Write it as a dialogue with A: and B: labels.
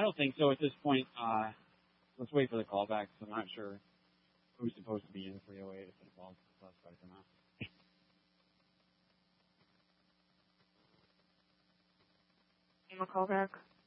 A: I don't think so at this point. Let's wait for the callback. So I'm not sure who's supposed to be in 308 if it involves the suspect or not.
B: Name a callback.